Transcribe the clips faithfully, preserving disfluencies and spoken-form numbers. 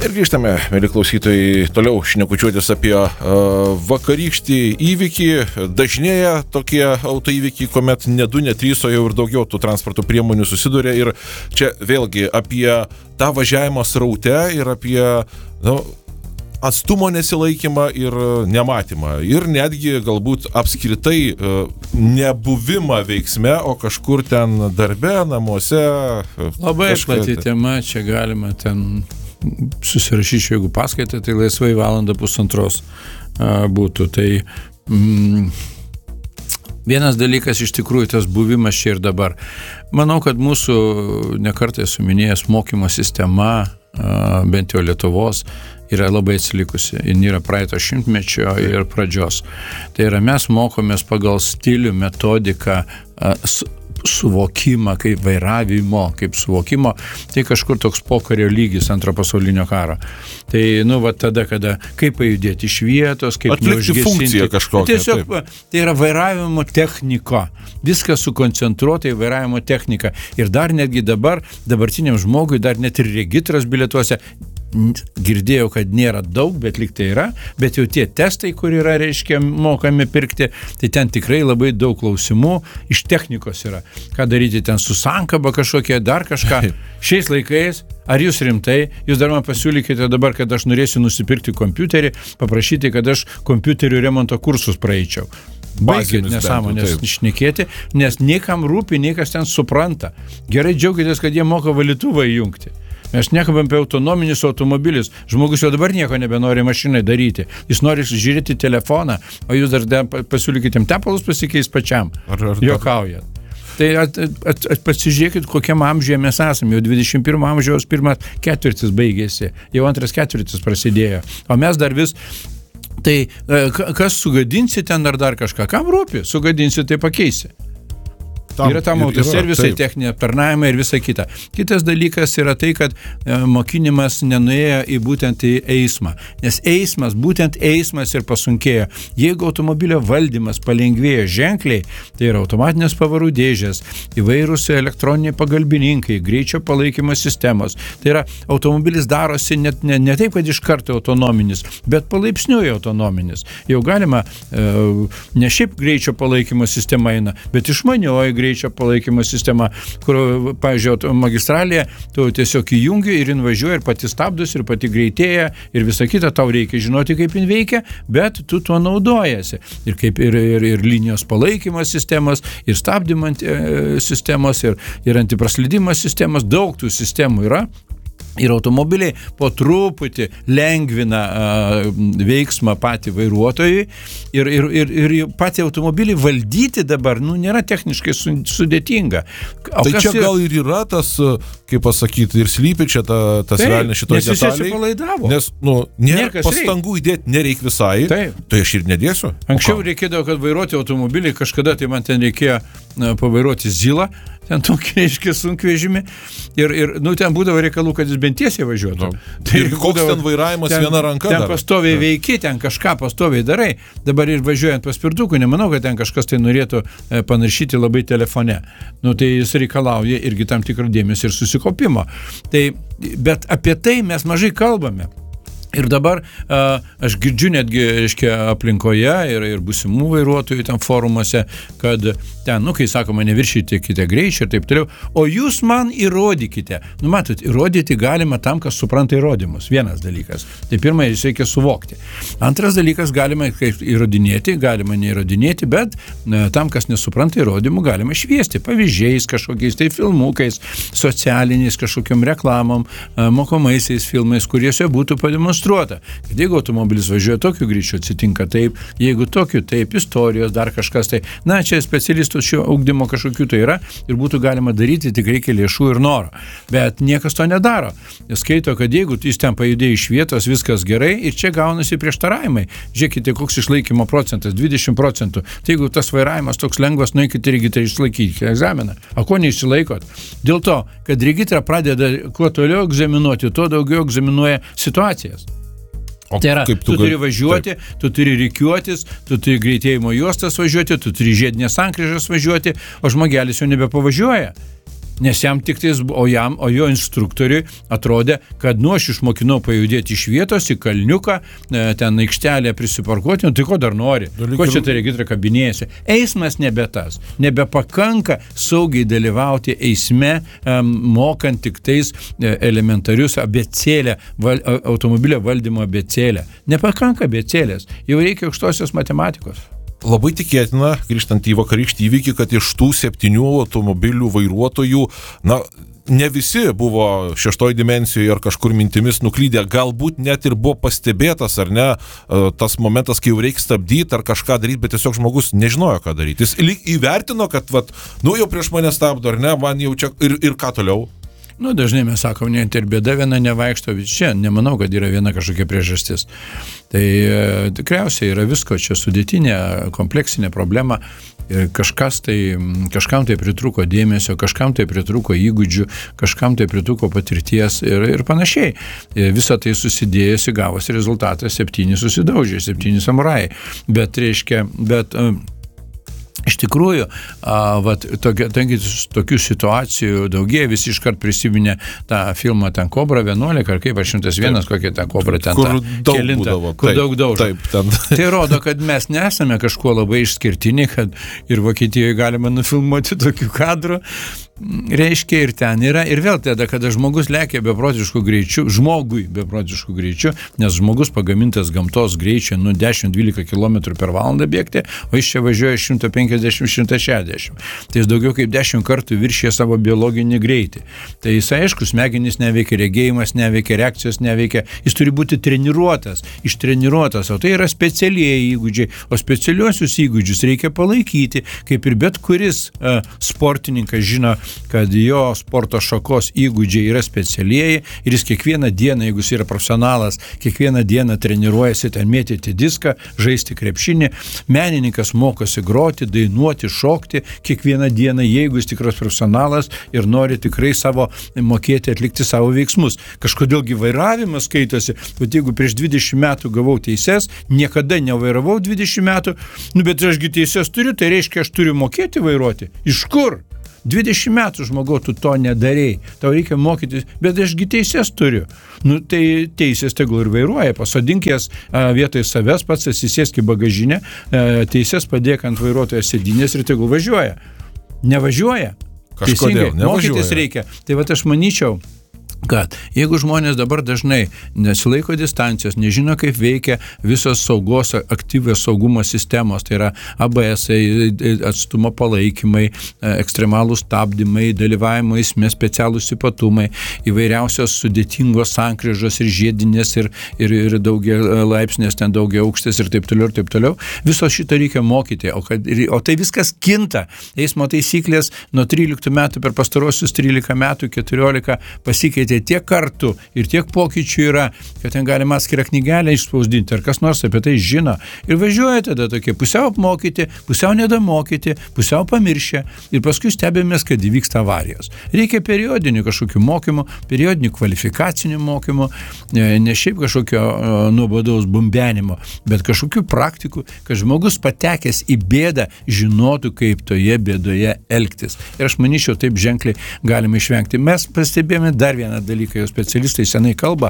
Ir grįžtame, mėly klausytojai, toliau šnekučiuotis apie uh, vakarykštį įvykį. Dažnėja tokie autoįvykiai, kuomet ne du, ne trys, o jau ir daugiau tų transporto priemonių susiduria. Ir čia vėlgi apie tą važiavimą sraute ir apie nu, atstumo nesilaikymą ir nematymą. Ir netgi galbūt apskritai uh, nebuvimą veiksme, o kažkur ten darbe, namuose. Labai plati tema, čia galima ten susirašyčiau, jeigu paskaitą, tai laisvai valandą pusantros a, būtų. Tai mm, vienas dalykas iš tikrųjų tas buvimas čia ir dabar. Manau, kad mūsų nekartai esu minėjęs mokymo sistema, a, bent jau Lietuvos, yra labai atsilikusi. Jin yra praeito šimtmečio ir pradžios. Tai yra mes mokomės pagal stilių, metodiką, a, su, suvokimą, kaip vairavimo, kaip suvokimo, tai kažkur toks pokario lygis antro pasaulinio karo. Tai, nu, va tada, kada, kaip pajudėti iš vietos, kaip atlikti funkciją kažkokią. Tiesiog, taip. Tai yra vairavimo technika. Viskas sukoncentruota į vairavimo techniką. Ir dar netgi dabar, dabartiniam žmogui, dar net ir regitros bilietuose, girdėjau, kad nėra daug, bet lyg tai yra, bet jau tie testai, kur yra, reiškia, mokami pirkti, tai ten tikrai labai daug klausimų iš technikos yra. Ką daryti ten su sankaba kažkokie, dar kažką. Šiais laikais, ar jūs rimtai, jūs dar man pasiūlykite dabar, kad aš norėsiu nusipirkti kompiuterį, paprašyti, kad aš kompiuterių remonto kursus praeičiau. Baigit nesąmonės šnekėti, nes niekam rūpi, niekas ten supranta. Gerai džiaugitės, kad jie moka valytuvą įjungti. Mes nekalbam apie autonominius automobilius. Žmogus jau dabar nieko nebenori mašinai daryti. Jis nori žiūrėti telefoną, o jūs dar pasiūlykite jam tepalus pasikeis pačiam. Ar, ar, Juokaujat. Tai at, at, at, pasižiūrėkit, kokiam amžiuje mes esame. Jau dvidešimt pirmo amžiaus pirmas ketvirtis baigėsi. Jau antras ketvirtis prasidėjo. O mes dar vis... Tai kas sugadinsi ten ar dar kažką? Kam rūpi? Sugadinsi, tai pakeisi. Tam, yra tam autoservisai, techninė aptarnavimai ir visa kita. Kitas dalykas yra tai, kad e, mokinimas nenuėjo į būtent į eismą. Nes eismas, būtent eismas ir pasunkėjo. Jeigu automobilio valdymas palengvėjo ženkliai, tai yra automatinės pavarų dėžės, įvairūs elektroniniai pagalbininkai, greičio palaikymo sistemos. Tai yra automobilis darosi net, ne, ne taip, kad iš karto autonominis, bet palaipsniui autonominis. Jau galima, e, ne šiaip greičio palaikymo sistema eina, bet išmanioji greičio palaikymo sistema, kur, pavyzdžiui, magistralėje tu tiesiog įjungi ir invažiuoji ir pati stabdus, ir pati greitėja, ir visa kita, tau reikia žinoti, kaip jin veikia, bet tu tuo naudojasi. Ir kaip ir, ir, ir linijos palaikymo sistemos, ir stabdymo e, sistemos, ir, ir antipraslydimo sistemos, daug tų sistemų yra. Ir automobiliai po truputį lengvina a, veiksmą patį vairuotojui ir, ir, ir, ir patį automobilį valdyti dabar, nu, nėra techniškai su, sudėtinga. O tai čia yra... gal ir yra tas, kaip pasakyti, ir slypi čia ta, tas velnias šitoj detaliai. Nes, nu, nėra pastangų įdėti nereik visai, Taip. Tai aš ir nedėsiu. Anksčiau reikėdavo, kad vairuoti automobilį, kažkada tai man ten reikėjo na, pavairuoti Zylą, ten tokį, reiškia, sunkvežimį. Ir, ir, nu, ten būdavo reikalų, kad jis bent tiesiai važiuotų. No. Tai ir koks būdavo, ten vairavimas ten, viena ranka ten dar. Ten pastoviai veiki, ten kažką pastoviai darai. Dabar ir važiuojant paspirtukų, nemanau, kad ten kažkas tai norėtų e, panaršyti labai telefone. Nu, tai jis reikalauja irgi tam tikrą dėmesį ir susikopimo. Tai, bet apie tai mes mažai kalbame. Ir dabar a, aš girdžiu netgi, reiškia, aplinkoje ir, ir būsimų vairuotojų ten forumuose, kad ten, nu, kai sakoma, neviršykite greičio ir taip toliau, o jūs man įrodykite. Nu, matot, įrodyti galima tam, kas supranta įrodymus. Vienas dalykas. Tai pirma, jis reikia suvokti. Antras dalykas, galima įrodinėti, galima neįrodinėti, bet na, tam, kas nesupranta įrodymų, galima šviesti pavyzdžiais, kažkokiais tai filmukais, socialiniais, kažkokiom reklamom, mokomaisiais filmais, kuriuose būtų pademonstruoti. Kad jeigu automobilis važiuoja tokiu greičiu, atsitinka taip, jeigu tokiu taip, istorijos, dar kažkas tai, na, čia specialistų šio ugdymo kažkokių tai yra ir būtų galima daryti, tik reikia lėšų ir noro. Bet niekas to nedaro. Jis skaito, kad jeigu jis ten pajudėjo iš vietos, viskas gerai ir čia gaunasi prieštaravimai. Žiūrėkite, koks išlaikymo procentas, dvidešimt procentų. Tai jeigu tas vairavimas toks lengvas, nueikite regitrą išlaikyti egzaminą. O ko neišsilaikot? Dėl to, kad regitrą pradeda kuo toliau egzaminuoti, tuo daugiau egzaminuoja situacijas. O tai yra, tu, tu turi važiuoti, taip. Tu turi rikiuotis, tu turi greitėjimo juostas važiuoti, tu turi žiedinės sankryžas važiuoti, o žmogelis jau nebepavažiuoja. Nes jam tik tais, o jam, o jo instruktoriui atrodė, kad nu aš išmokinau pajudėti iš vietos į kalniuką, ten aikštelę prisiparkuoti, nu tai ko dar nori? Dalykai... Ko čia tai registrą kabinėjasi? Eismas nebe tas. Nebepakanka saugiai dalyvauti eisme, mokant tik tais elementarius abėcėlę, val, automobilio valdymo abėcėlę. Nepakanka abėcėlės. Jau reikia aukštosios matematikos. Labai tikėtina, grįžtant į vakarykštį įvykį, kad iš tų septynių automobilių vairuotojų, na, ne visi buvo šeštoje dimensijoje ar kažkur mintimis nuklydę, galbūt net ir buvo pastebėtas, ar ne, tas momentas, kai jau reikia stabdyti ar kažką daryti, bet tiesiog žmogus nežinojo, ką daryti. Jis lyg įvertino, kad, vat, nu jau prieš mane stabdo, ar ne, man jau čia ir, ir ką toliau. Nu, dažnai mes sakom, ne, ir bėda viena nevaikšto, čia nemanau, kad yra viena kažkokia priežastis. Tai e, tikriausiai yra visko, čia sudėtinė, kompleksinė problema ir kažkas tai, kažkam tai pritrūko dėmesio, kažkam tai pritrūko įgūdžių, kažkam tai pritrūko patirties ir, ir panašiai. E, visą tai susidėjusi gavosi rezultatas, septyni susidaužė, septyni samurajai. Bet, reiškia, bet... E, Iš tikrųjų, a, vat, tokia, tangi, tokių situacijų daugiai, visi iškart prisiminė tą filmą ten Kobra vienuolika, ar kaip, ar šimtas vienas, kokia ten Kobra ten kur ta, daug kelinta, būdavo, kur taip, daug daužo. Taip, ten. Tai rodo, kad mes nesame kažkuo labai išskirtiniai, kad ir Vokietijoje galima nufilmuoti tokių kadrų. Reiškia ir ten yra, ir vėl tada, kada žmogus lekia beprotiškų greičių, žmogui beprotiškų greičių, nes žmogus pagamintas gamtos greičio, nu dešimt dvylika kilometrų per valandą bėgti, o jis čia važiuoja šimtas penkiasdešimt šimtas šešiasdešimt. Tai jis daugiau kaip dešimt kartų viršė savo biologinį greitį. Tai jis aišku, smegenys neveikia, regėjimas neveikia, reakcijos neveikia, jis turi būti treniruotas, ištreniruotas, o tai yra specialieji įgūdžiai, o specialiuosius įgūdžius reikia palaikyti, kaip ir bet kuris uh, sportininkas žino, kad jo sporto šakos įgūdžiai yra specialieji ir jis kiekvieną dieną, jeigu jis yra profesionalas, kiekvieną dieną treniruojasi ten mėtyti diską, žaisti krepšinį, menininkas mokosi groti, dainuoti, šokti kiekvieną dieną, jeigu jis tikras profesionalas ir nori tikrai savo mokėti atlikti savo veiksmus. Kažkodėlgi vairavimas skaitosi, bet jeigu prieš dvidešimt metų gavau teises, niekada nevairavau dvidešimt metų, nu bet ašgi teises turiu, tai reiškia, aš turiu mokėti vairuoti. Iš kur? dvidešimt metų žmogau, tu to nedarei, tau reikia mokytis, bet ašgi teisės turiu. Nu, tai teisės tegul ir vairuoja, pasodink jas a, vietoj savęs, pats atsisėsk į bagažinę, a, teisės padėk ant vairuotojo sėdynės ir tegul važiuoja. Nevažiuoja. Kažkodėl, nevažiuoja. Mokytis reikia. Tai vat aš manyčiau, kad jeigu žmonės dabar dažnai nesilaiko distancijos, nežino, kaip veikia visos saugos, aktyvios saugumo sistemos, tai yra A B S, atstumo palaikymai, ekstremalūs stabdymai, dalyvavimo eisme, specialūs ypatumai, įvairiausios sudėtingos sankryžos ir žiedinės ir, ir, ir daugia laipsnės, ten daugia aukštės ir taip toliau ir taip toliau. Viso šito reikia mokyti, o, kad, o tai viskas kinta. Eismo taisyklės nuo tryliktų metų per pastarosius trylika metų, keturiolika pasikeitė tiek kartų ir tiek pokyčių yra, kad ten galima atskirą knygelę išspausdinti, ar kas nors apie tai žino. Ir važiuoja tada tokie pusiau apmokyti, pusiau nedamokyti, pusiau pamiršę ir paskui stebėmės, kad įvyksta avarijos. Reikia periodinių kažkokių mokymų, periodinių kvalifikacinių mokymų, ne šiaip kažkokio nuobodaus bumbenimo, bet kažkokių praktikų, kad žmogus patekęs į bėdą žinotų, kaip toje bėdoje elgtis. Ir aš manyčiau, taip ženkliai galima išvengti. Mes pastebėjome dar vieną dalyką, jau specialistai senai kalba,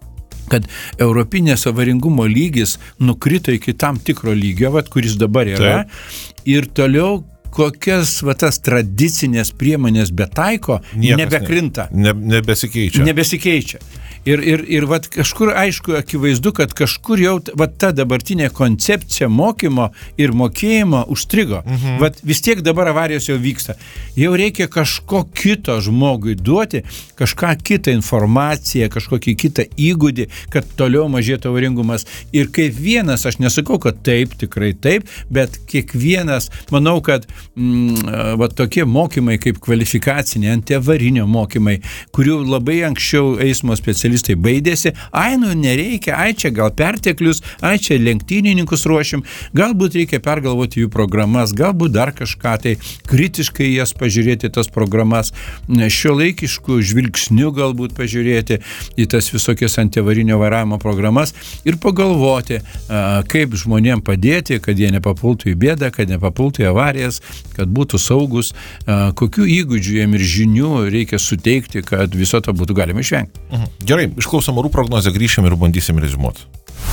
kad europinės avaringumo lygis nukrito iki tam tikro lygio, vat, kuris dabar yra, Taip. Ir toliau kokias va, tas tradicinės priemonės betaiko, Niekas nebekrinta. Ne, nebesikeičia. Nebesikeičia. Ir, ir, ir vat, kažkur aišku, akivaizdu, kad kažkur jau vat, ta dabartinė koncepcija mokymo ir mokėjimo užstrigo. Mhm. Vat, vis tiek dabar avarijos jau vyksta. Jau reikia kažko kito žmogui duoti, kažką kitą informaciją, kažkokį kitą įgūdį, kad toliau mažėtų avaringumas. Ir kaip vienas, aš nesakau, kad taip, tikrai taip, bet kiekvienas, manau, kad mm, vat, tokie mokymai kaip kvalifikaciniai, antiavarinio mokymai, kurių labai anksčiau eismo specialistai specialistai baidėsi, ai, nu nereikia, ai, čia gal perteklius, ai, čia lenktynininkus ruošim, galbūt reikia pergalvoti jų programas, galbūt dar kažką, tai kritiškai jas pažiūrėti, tas programas, šiuolaikiškų žvilgsnių galbūt pažiūrėti į tas visokias antiavarinio vairavimo programas ir pagalvoti, kaip žmonėm padėti, kad jie nepapultų į bėdą, kad nepapultų į avarijas, kad būtų saugus, kokių įgūdžių jiem ir žinių reikia suteikti, kad viso to būtų galima išvengti. Mhm. Gerai, išklausom orų prognozę, grįšim ir bandysim reziumuoti.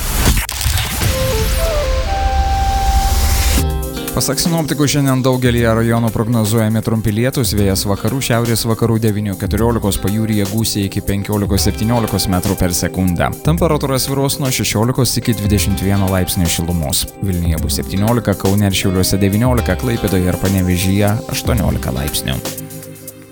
Pasak sinoptikų, šiandien daugelį rajonų prognozuojami trumpi lietūs, vėjas vakarų, šiaurės vakarų devynių keturiolikos, pajūryje gūsiai iki penkiolikos septyniolikos metrų per sekundę. Temperatūra svyruos nuo šešiolikos iki dvidešimt vieno laipsnio šilumos. Vilniuje bus septyniolika, Kaune ir Šiauliuose devyniolika, Klaipėdoje ir Panevėžyje aštuoniolika laipsnių.